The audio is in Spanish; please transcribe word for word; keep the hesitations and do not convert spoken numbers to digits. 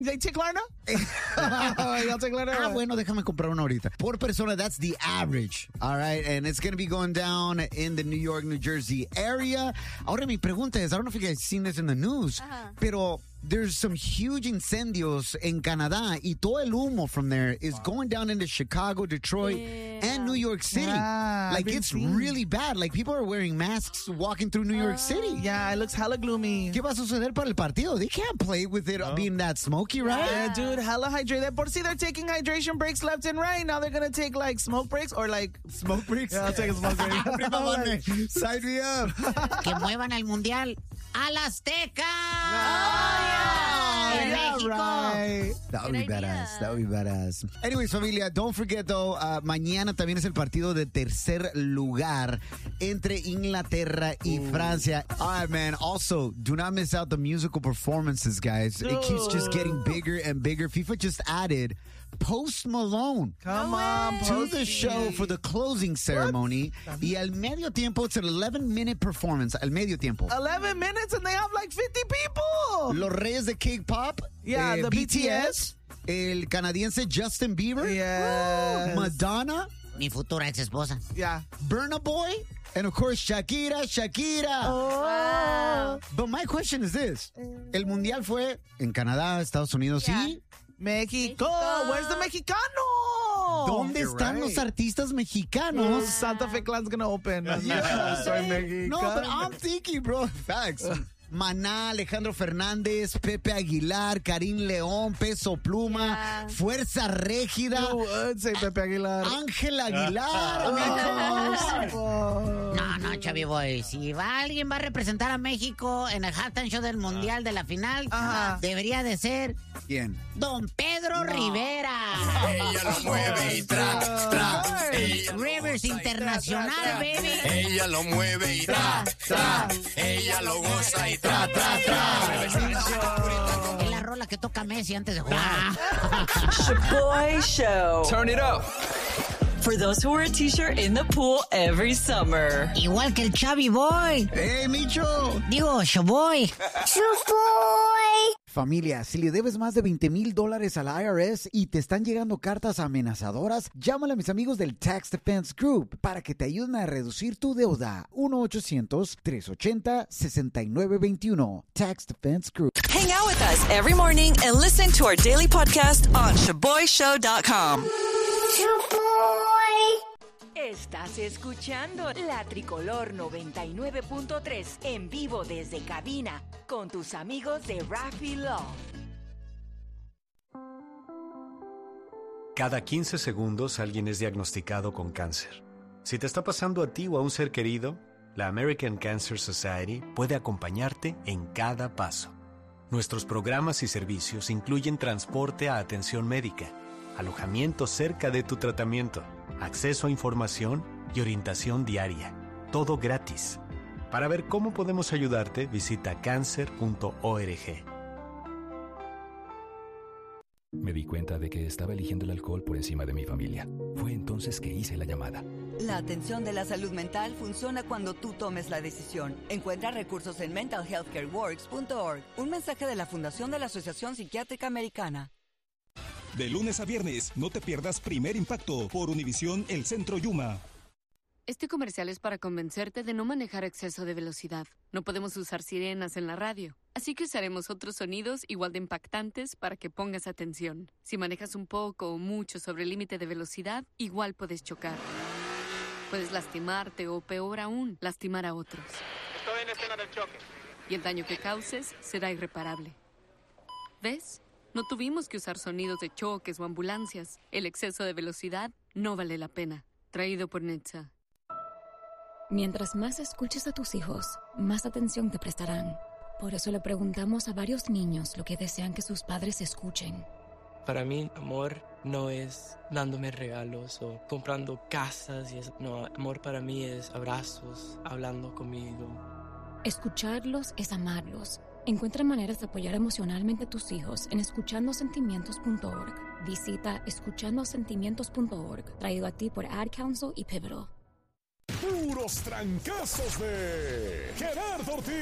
They take Klarna? Y'all take Klarna? Ah, bueno, déjame comprar una ahorita. Por persona, that's the average. All right, and it's going to be going down in the New York, New Jersey area. Ahora mi pregunta es, I don't know if you guys seen this in the news, uh-huh. pero there's some huge incendios en Canadá y todo el humo from there is wow. going down into Chicago, Detroit, yeah. and New York City. Yeah, like, it's seeing. really bad. Like, people are wearing masks walking through New York uh, City. Yeah, it looks hella gloomy. ¿Qué va a suceder para el partido? They can't play with it no. being that smoky, right? Yeah, dude, hella hydrated. Por si they're taking hydration breaks left and right. Now they're going to take, like, smoke breaks or, like... Smoke breaks? Yeah, I'll take a smoke break. like, sign me up. Que muevan al Mundial al Azteca. Oh, yeah. Yeah, right. That would be badass. That would be badass. Anyways, familia, don't forget, though, uh, mañana también es el partido de tercer lugar entre Inglaterra y Ooh. Francia. All right, man. Also, do not miss out the musical performances, guys. It keeps just getting bigger and bigger. FIFA just added Post Malone Come on, to Posty. the show for the closing ceremony. What? Y al medio tiempo, it's an eleven-minute performance. Al medio tiempo. eleven minutes and they have like fifty people. Los Reyes de K-Pop. Yeah, eh, the B T S. El canadiense Justin Bieber. Yes. Madonna. Mi futura ex-esposa. Yeah. Burna Boy. And of course, Shakira, Shakira. Oh. Wow. But my question is this. El Mundial fue en Canadá, Estados Unidos, yeah. ¿sí? México. Where's the Mexicano? ¿Dónde You're están right. los artistas mexicanos? Santa Fe Clan's gonna open. Yeah. Soy mexicano. No, but I'm thinking, bro. Facts. Maná, Alejandro Fernández, Pepe Aguilar, Karim León, Peso Pluma, yeah. Fuerza Régida. You would say Pepe Aguilar. Ángel Aguilar. Oh. No, no, Chavi Boy. Si va, alguien va a representar a México en el halftime show del Mundial de la final, Ajá. debería de ser... ¿Quién? Don Pedro no. Rivera. Ella lo mueve y tra, tra. Ella Rivers Internacional, tra, tra, baby. Ella lo mueve y tra, tra. Ella lo goza y tra, tra, tra. Es la rola que toca Messi antes de jugar. Shaboy Show. Turn it up. For those who wear a t-shirt in the pool every summer. Igual que el Chavi Boy. ¡Hey, Micho! Digo, Shaboy. Shaboy. Familia, si le debes más de veinte mil dólares al I R S y te están llegando cartas amenazadoras, llámale a mis amigos del Tax Defense Group para que te ayuden a reducir tu deuda. uno ochocientos, tres ochenta, sesenta y nueve veintiuno. Tax Defense Group. Hang out with us every morning and listen to our daily podcast on shaboy show dot com. Estás escuchando La Tricolor noventa y nueve punto tres en vivo desde cabina con tus amigos de Raffy Love. Cada quince segundos alguien es diagnosticado con cáncer. Si te está pasando a ti o a un ser querido, la American Cancer Society puede acompañarte en cada paso. Nuestros programas y servicios incluyen transporte a atención médica, alojamiento cerca de tu tratamiento, acceso a información y orientación diaria. Todo gratis. Para ver cómo podemos ayudarte, visita cancer punto org. Me di cuenta de que estaba eligiendo el alcohol por encima de mi familia. Fue entonces que hice la llamada. La atención de la salud mental funciona cuando tú tomes la decisión. Encuentra recursos en mental health care works punto org. Un mensaje de la Fundación de la Asociación Psiquiátrica Americana. De lunes a viernes, no te pierdas Primer Impacto por Univisión El Centro Yuma. Este comercial es para convencerte de no manejar a exceso de velocidad. No podemos usar sirenas en la radio, así que usaremos otros sonidos igual de impactantes para que pongas atención. Si manejas un poco o mucho sobre el límite de velocidad, igual puedes chocar. Puedes lastimarte o, peor aún, lastimar a otros. Estoy en escena del choque. Y el daño que causes será irreparable. ¿Ves? No tuvimos que usar sonidos de choques o ambulancias. El exceso de velocidad no vale la pena. Traído por N H T S A. Mientras más escuches a tus hijos, más atención te prestarán. Por eso le preguntamos a varios niños lo que desean que sus padres escuchen. Para mí, amor no es dándome regalos o comprando casas y eso. No, amor para mí es abrazos, hablando conmigo. Escucharlos es amarlos. Encuentra maneras de apoyar emocionalmente a tus hijos en escuchando sentimientos punto org. Visita escuchando sentimientos punto org, traído a ti por Ad Council y Pivotal. Puros trancazos de Gerardo Ortiz.